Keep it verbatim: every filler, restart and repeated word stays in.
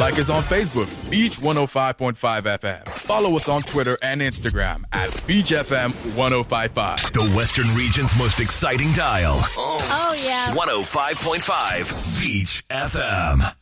Like us on Facebook, Beach one oh five point five F M. Follow us on Twitter and Instagram at Beach F M ten fifty-five. The Western region's most exciting dial. Oh, yeah. one oh five point five Beach F M.